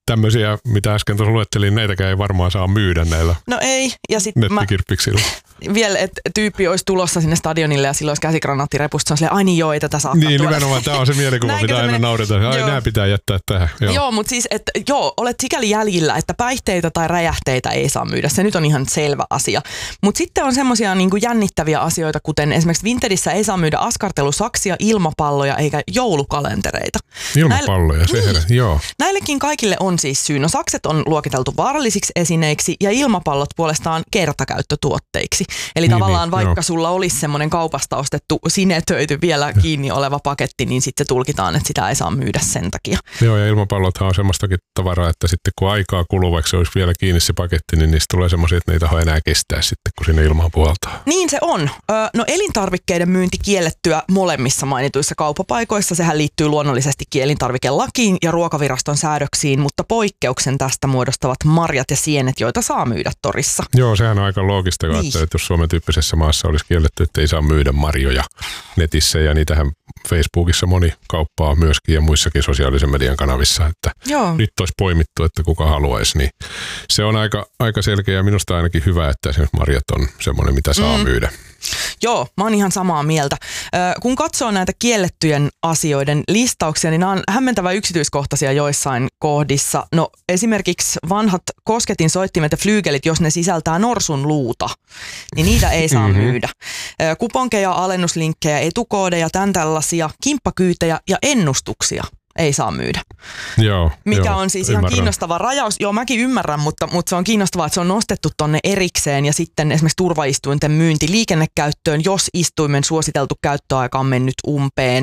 tämmöisiä, mitä äsken tuossa luettelin, näitäkään ei varmaan saa myydä näillä no ei, ja sitten nettikirppiksillä. Vielä, että tyyppi olisi tulossa sinne stadionille ja silloin olisi käsikranaattirepusta. Se on silleen, ai niin joo, ei tätä saa Niin, tuoda. nimenomaan tämä on se mielikuva, mitä aina nauretaan. Ai, nämä pitää jättää tähän. Joo, mutta siis, että olet sikäli jäljillä, että päihteitä tai räjähteitä ei saa myydä. Se nyt on ihan selvä asia. Mutta sitten on semmoisia niin kuin jännittäviä asioita, kuten esimerkiksi Vintedissä ei saa myydä askartelusaksia, ilmapalloja eikä joulukalentereita. Ilmapalloja, joo. Näillekin kaikille on siis syy. No sakset on luokiteltu vaarallisiksi esineiksi ja ilmapallot puolestaan kertakäyttötuotteiksi. Eli tavallaan vaikka sulla olisi semmoinen kaupasta ostettu sinetöity vielä kiinni oleva paketti, niin sitten se tulkitaan, että sitä ei saa myydä sen takia. Joo, ja ilmapallothan on semmoistakin tavaraa, että sitten kun aikaa kuluu, vaikka se olisi vielä kiinni se paketti, niin niistä tulee semmoisia, että ne ei taho enää kestää sitten, kun sinne ilmaa puhaltaa. Niin se on. No elintarvikkeiden myynti kiellettyä molemmissa mainituissa kauppapaikoissa. Sehän liittyy luonnollisesti elintarvikelakiin ja ruokaviraston säädöksiin, mutta poikkeuksen tästä muodostavat marjat ja sienet, joita saa myydä torissa. Joo, sehän on aika loogista, niin. Että jos Suomen tyyppisessä maassa olisi kielletty, että ei saa myydä marjoja netissä, ja niitähän Facebookissa moni kauppaa myöskin ja muissakin sosiaalisen median kanavissa, että nyt olisi poimittu, että kuka haluaisi, niin se on aika selkeä ja minusta ainakin hyvä, että esimerkiksi marjat on semmoinen, mitä saa myydä. Joo, mä oon ihan samaa mieltä. Kun katsoo näitä kiellettyjen asioiden listauksia, niin nämä on hämmentävän yksityiskohtaisia joissain kohdissa. No esimerkiksi vanhat kosketin soittimet ja flyygelit, jos ne sisältää norsun luuta, niin niitä ei saa myydä. Kuponkeja, alennuslinkkejä, etukoodeja, tämän tällaisia, kimppakyytejä ja ennustuksia ei saa myydä. Mikä on siis ihan kiinnostava rajaus. Joo, mäkin ymmärrän, mutta se on kiinnostavaa, että se on nostettu tonne erikseen ja sitten esimerkiksi turvaistuinten myynti liikennekäyttöön, jos istuimen suositeltu käyttöaika on mennyt umpeen.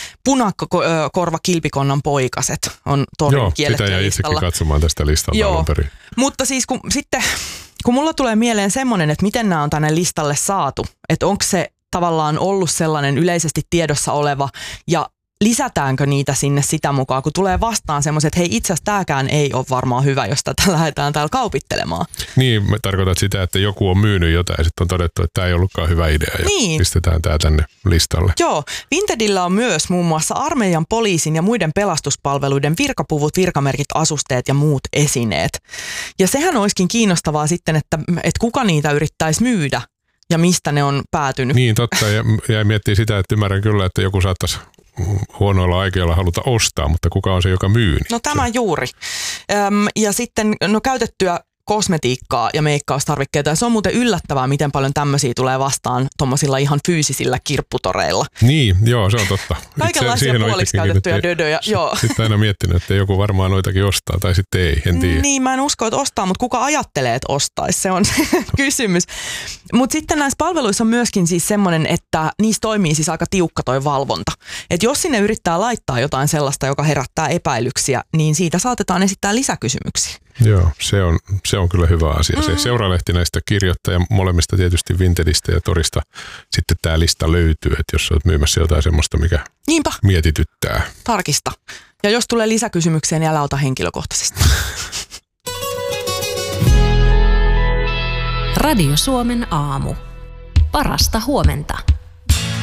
Punakorvakilpikonnan poikaset on torin kiellettyä listalla. Joo, sitä jäi itsekin katsomaan tästä listalta alun perin. Mutta siis kun mulla tulee mieleen semmoinen, että miten nämä on tänne listalle saatu, että onko se tavallaan ollut sellainen yleisesti tiedossa oleva ja lisätäänkö niitä sinne sitä mukaan, kun tulee vastaan semmoiset, että hei, itse asiassa tämäkään ei ole varmaan hyvä, jos tätä lähdetään täällä kaupittelemaan. Niin, me tarkoitat sitä, että joku on myynyt jotain ja sitten on todettu, että tämä ei ollutkaan hyvä idea ja pistetään tämä tänne listalle. Joo, Vintedillä on myös muun muassa armeijan, poliisin ja muiden pelastuspalveluiden virkapuvut, virkamerkit, asusteet ja muut esineet. Ja sehän olisikin kiinnostavaa sitten, että kuka niitä yrittäisi myydä ja mistä ne on päätynyt. Niin, totta. Ja miettii sitä, että ymmärrän kyllä, että joku saattaisi huonoilla aikeilla haluta ostaa, mutta kuka on se, joka myy? No tämä juuri. Ja sitten käytettyä kosmetiikkaa ja meikkaustarvikkeita. Ja se on muuten yllättävää, miten paljon tämmöisiä tulee vastaan tuommoisilla ihan fyysisillä kirpputoreilla. Niin, joo, se on totta. Kaikenlaisia puoliksi käytettyjä dödöjä. Sitten aina miettinyt, että joku varmaan noitakin ostaa tai sitten ei, en tiedä. Niin, mä en usko, että ostaa, mutta kuka ajattelee, että ostaisi, se on se kysymys. Mutta sitten näissä palveluissa on myöskin siis semmoinen, että niissä toimii siis aika tiukka toi valvonta. Että jos sinne yrittää laittaa jotain sellaista, joka herättää epäilyksiä, niin siitä saatetaan esittää lisäkysymyksiä. Joo, se on kyllä hyvä asia. Se Seuralehti näistä kirjoittaa ja molemmista tietysti Vintedistä ja torista sitten tämä lista löytyy, että jos olet myymässä jotain semmoista, mikä mietityttää. Tarkista. Ja jos tulee lisäkysymyksiä, niin älä ota henkilökohtaisesti. Radio Suomen aamu. Parasta huomenta.